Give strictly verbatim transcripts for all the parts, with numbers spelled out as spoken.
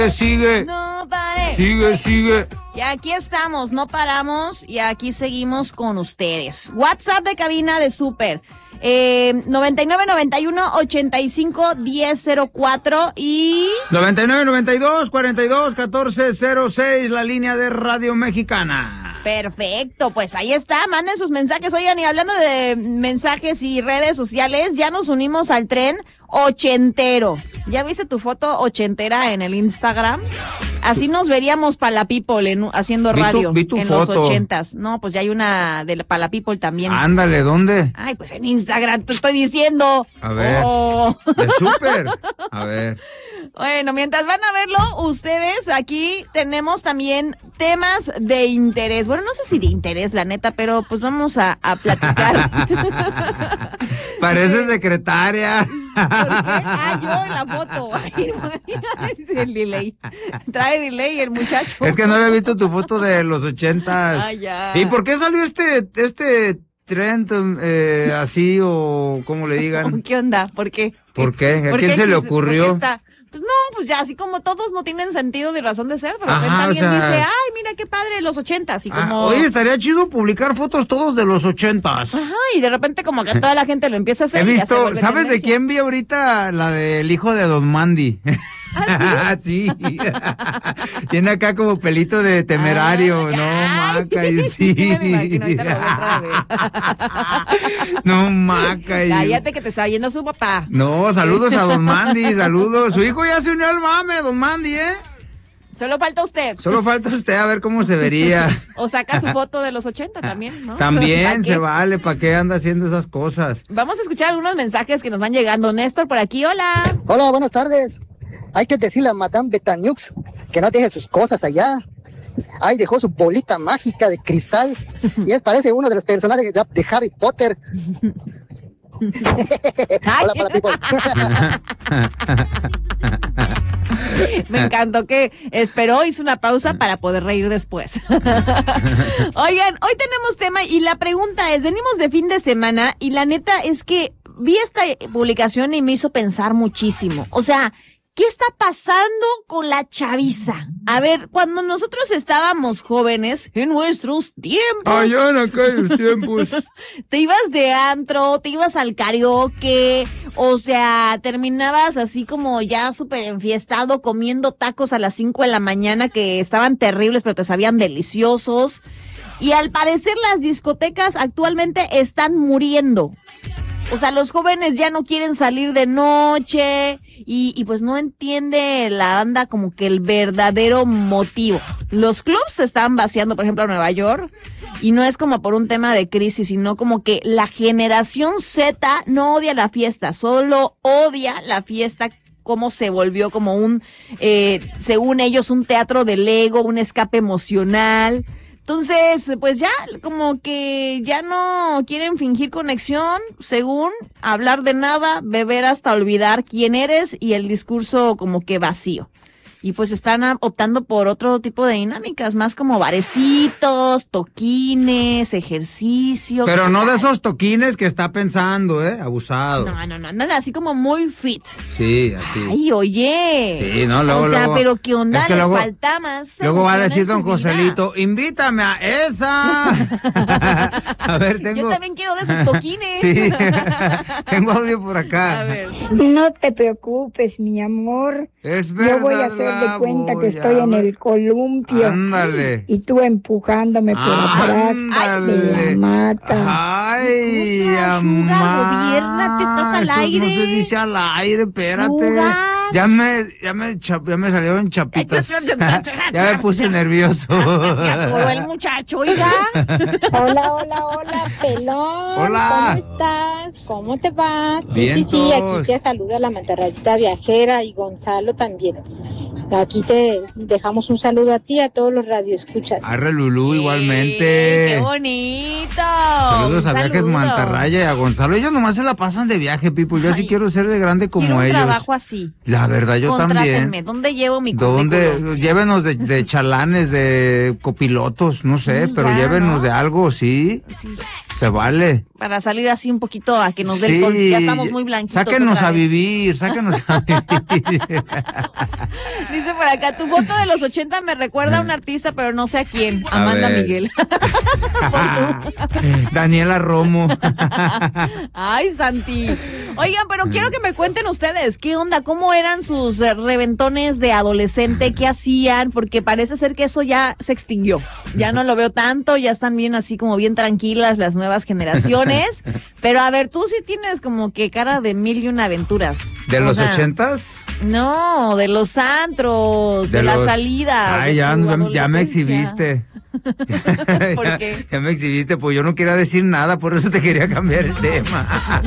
Sigue. No pare. Sigue, sigue. Y aquí estamos, no paramos y aquí seguimos con ustedes. WhatsApp de cabina de Súper. Eh, noventa y nueve, noventa y uno, ochenta y cinco, diez, cero cuatro y... noventa y nueve, noventa y dos, cuarenta y dos, catorce, cero seis, la línea de Radio Mexicana. Perfecto, pues ahí está, manden sus mensajes. Oigan, y hablando de mensajes y redes sociales, ya nos unimos al tren ochentero. ¿Ya viste tu foto ochentera en el Instagram? Así nos veríamos para la People en, haciendo Vi tu- radio vi tu en foto. los ochentas. No, pues ya hay una de la, para la People también. Ándale, ¿dónde? Ay, pues en Instagram te estoy diciendo. A ver. Oh. De Súper. A ver. Bueno, mientras van a verlo, ustedes aquí tenemos también temas de interés. Bueno, no sé si de interés, la neta, pero pues vamos a, a platicar. Parece secretaria. ¿Por qué? Ah, yo en la foto. Ay, el delay. Trae delay el muchacho. Es que no había visto tu foto de los ochentas. Ah, ya. ¿Y por qué salió este, este trend eh, así o como le digan? ¿Qué onda? ¿Por qué? ¿Por qué? ¿A ¿Por quién qué se le existe- ocurrió? por qué está? Pues no, pues ya, así como todos no tienen sentido ni razón de ser, de repente Ajá, o alguien sea- dice, ay, mira qué padre, los ochentas, y Ah, como... oye, estaría chido publicar fotos todos de los ochentas. Ajá, y de repente como que toda la gente lo empieza a hacer. He y ya se visto, vuelve ¿sabes de tendencia. quién vi ahorita? La del hijo de Don Mandy. ¿Ah, sí? Tiene acá como pelito de temerario, Ah, no, ay, maca, y sí. sí me lo imagino, ahorita lo voy a ver. No, maca. Y... Cállate que te está yendo su papá. No, saludos a Don Mandy, saludos. Su hijo ya se unió al mame, Don Mandy, ¿eh? Solo falta usted. Solo falta usted a ver cómo se vería. O saca su foto de los ochenta también, ¿no? También ¿Para se qué? vale, ¿para qué anda haciendo esas cosas? Vamos a escuchar algunos mensajes que nos van llegando. Néstor, por aquí, hola. Hola, buenas tardes. Hay que decirle a Madame Betaniux que no deje sus cosas allá. Ahí dejó su bolita mágica de cristal y es parece uno de los personajes de, de Harry Potter. Hola, para people. Me encantó que esperó, hizo una pausa para poder reír después. Oigan, hoy tenemos tema y la pregunta es, venimos de fin de semana y la neta es que vi esta publicación y me hizo pensar muchísimo. O sea, ¿qué está pasando con la chaviza? A ver, cuando nosotros estábamos jóvenes, en nuestros tiempos, Allá en aquellos tiempos. te ibas de antro, te ibas al karaoke, o sea, terminabas así como ya súper enfiestado comiendo tacos a las cinco de la mañana que estaban terribles pero te sabían deliciosos. Y al parecer las discotecas actualmente están muriendo. O sea, los jóvenes ya no quieren salir de noche y, y pues no entiende la banda como que el verdadero motivo. Los clubs se están vaciando, por ejemplo, en Nueva York, y no es como por un tema de crisis, sino como que la generación Z no odia la fiesta, solo odia la fiesta cómo se volvió como un, eh, según ellos, un teatro del ego, un escape emocional. Entonces, pues ya, como que ya no quieren fingir conexión, según hablar de nada, beber hasta olvidar quién eres y el discurso como que vacío. Y pues están a- optando por otro tipo de dinámicas, más como barecitos, toquines, ejercicio. Pero ¿qué no de tal? esos toquines que está pensando, ¿eh? Abusado. No, no, no, andan así como muy fit. Sí, así. Ay, oye. Sí, no, luego, O sea, luego- pero ¿qué onda? es que Les luego- falta más. Luego va a emoción decir en su don vida. Joselito, invítame a esa. A ver, tengo... Yo también quiero de esos toquines. Sí, tengo audio por acá. A ver. No te preocupes, mi amor. Es verdad. Yo voy a hacer de la cuenta voy que a estoy en ver. el columpio. Ándale. Y tú empujándome por atrás de Ándale. la mata. Ay, cosa, amá. Sugar, gobiérnate, estás al Eso aire. no se dice al aire, espérate. Sugar. Ya me, ya me, cha- ya me salieron chapitas. Ya me puse nervioso. Se atoró el muchacho, oiga. Hola, hola, hola, pelón. Hola. ¿Cómo estás? ¿Cómo te va? Sí, sí, Vientos. sí, aquí te saluda la mantarrayita viajera y Gonzalo también. Aquí te dejamos un saludo a ti y a todos los radioescuchas. Arre Lulú, ¡Qué igualmente. bonito! Saludos a Un Viajes saludo. Mantarraya y a Gonzalo. Ellos nomás se la pasan de viaje, Pipo. Yo sí Ay, quiero ser de grande como Quiero un ellos. trabajo así. La verdad, yo Contrátenme. también. ¿Dónde llevo mi ¿Dónde? currículum? Llévenos de, de chalanes, de copilotos, no sé, Sí, pero ya, llévenos ¿no? de algo, ¿sí? Sí. se vale. Para salir así un poquito a que nos dé Sí, el sol. Ya estamos muy blanquitos. Sáquenos otra a vez. vivir, sáquenos a vivir. Dice por acá, tu foto de los ochenta me recuerda a un artista, pero no sé a quién. A Amanda ver. Miguel. Daniela Romo. Ay, Santi. Oigan, pero quiero que me cuenten ustedes, ¿qué onda? ¿Cómo eran sus eh, reventones de adolescente? ¿Qué hacían? Porque parece ser que eso ya se extinguió. Ya no lo veo tanto, ya están bien así como bien tranquilas las nuevas generaciones. Pero a ver, tú sí tienes como que cara de mil y una aventuras. ¿De O los sea, ochentas? No, de los antros, de, De la los- salida. Ay, de ya, tu ya me adolescencia. exhibiste. ¿Por ya, qué? ya me exhibiste, pues yo no quería decir nada, por eso te quería cambiar el tema.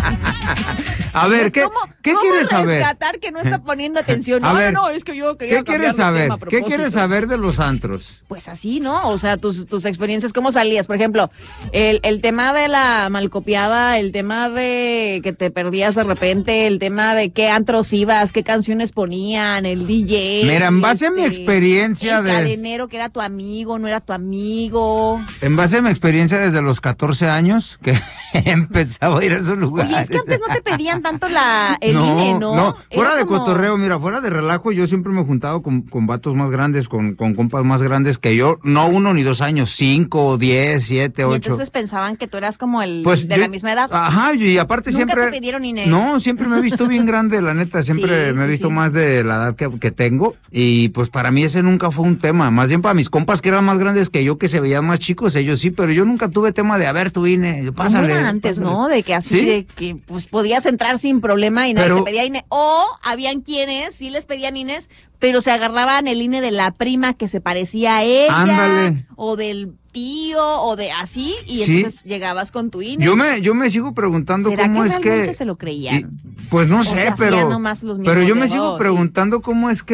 A ver, Pues, ¿qué, ¿cómo, ¿qué cómo quieres saber? rescatar que no está poniendo atención? A No, ver, no, no, es que yo quería ¿Qué cambiar quieres de saber? tema a ¿Qué propósito. quieres saber de los antros? Pues así, ¿no? O sea, tus, tus experiencias, ¿cómo salías? Por ejemplo, el, el tema de la malcopiada, el tema de que te perdías de repente, el tema de qué antros ibas, qué canciones ponían, el D J. Mira, en base a mi experiencia el de- cadenero que era tu amigo, no era tu amigo. En base a mi experiencia desde los catorce años, que empezaba a ir a esos lugares. Oye, es que antes no te pedían tanto la, el I N E, ¿no? No, fuera Era de como- cotorreo, mira, fuera de relajo, yo siempre me he juntado con, con vatos más grandes, con, con compas más grandes que yo, no uno ni dos años, cinco, diez, siete, Y ocho. entonces pensaban que tú eras como el Pues de yo- la misma edad. Ajá, y aparte ¿Nunca siempre. te pidieron I N E? No, siempre me he visto bien grande, la neta, siempre Sí, me he sí, visto sí. más de la edad que, que tengo, y pues para mí ese nunca fue un tema, más bien para mis compas que eran más grandes que yo, que se veían más chicos, ellos sí, pero yo nunca tuve tema de, a ver, tú vine, ¿Cómo pásale. era antes, pásale. ¿no? De que así, ¿Sí? de que pues podías entrar sin problema y nadie Pero- te pedía I N E. O habían quienes sí les pedían I N Es, pero se agarraban el I N E de la prima que se parecía a ella. Ándale. O del tío, o de así, y Sí. entonces llegabas con tu I N E. Yo me, yo me sigo preguntando ¿Será cómo que es realmente que. se lo creían? y- pues no O sé, se hacían pero. nomás los Pero yo mismos me de, sigo "Oh, preguntando cómo es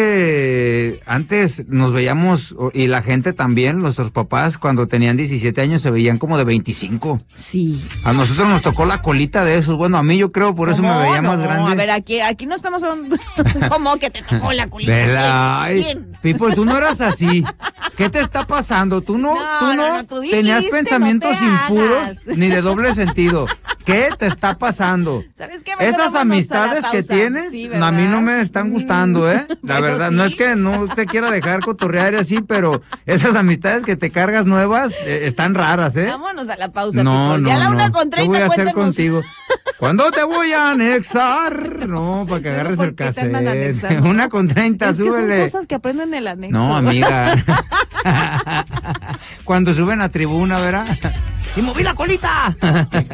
que antes nos veíamos, o- y la gente también, nuestros papás, cuando tenían diecisiete años, se veían como de veinticinco. Sí. A nosotros nos tocó la colita de esos. Bueno, a mí yo creo, por eso me ¿Cómo? veía No, más grande. A ver, aquí, aquí no estamos hablando. ¿Cómo que te tocó la colita? Vela, ay, ¿Quién? People, tú no eras así. ¿Qué te está pasando? Tú no, No, tú no, no, no, tú tenías dijiste, pensamientos no te impuros hagas. ni de doble sentido. ¿Qué te está pasando? ¿Sabes qué? Mejor Esas vámonos a la amistades que pausa. tienes, Sí, a mí no me ¿verdad? están Mm. gustando, ¿eh? La Pero verdad, sí. no es que no te quiera dejar cotorrear y así, pero esas amistades que te cargas nuevas eh, están raras, ¿eh? Vámonos a la pausa, No, people. no, Ya a la no. una con ¿Qué treinta, voy a hacer cuéntenos. contigo? ¿Cuándo te voy a anexar? No, para que Pero agarres ¿por el qué te andan cassette. anexando? Una con treinta, Es que son súbele. cosas que aprenden en el anexo. No, amiga. Cuando suben a tribuna, ¿verdad? ¡Y moví la colita!